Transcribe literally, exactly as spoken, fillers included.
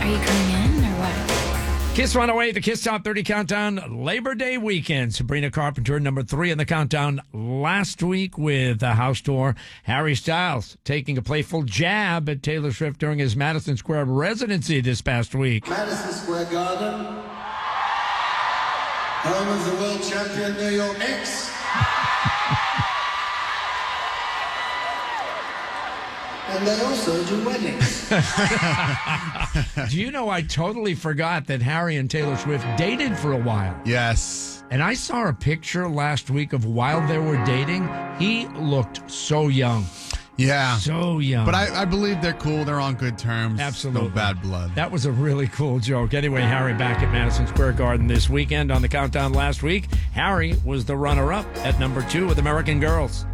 Are you coming in or what? Kiss Runaway, the Kiss Top thirty Countdown, Labor Day weekend. Sabrina Carpenter, number three in the countdown last week with a house tour. Harry Styles taking a playful jab at Taylor Swift during his Madison Square residency this past week. Madison Square Garden, home of the world champion New York Knicks. And they also do weddings. Do you know, I totally forgot that Harry and Taylor Swift dated for a while. Yes. And I saw a picture last week of while they were dating. He looked so young. Yeah. So young. But I, I believe they're cool. They're on good terms. Absolutely. No bad blood. That was a really cool joke. Anyway, Harry back at Madison Square Garden this weekend on the countdown last week. Harry was the runner-up at number two with American Girls.